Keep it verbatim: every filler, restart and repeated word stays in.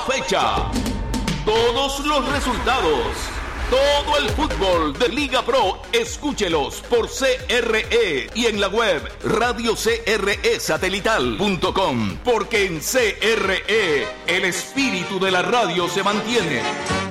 Fecha. Todos los resultados. Todo el fútbol de Liga Pro, escúchelos por C R E y en la web radio c r e satelital punto com, porque en C R E el espíritu de la radio se mantiene.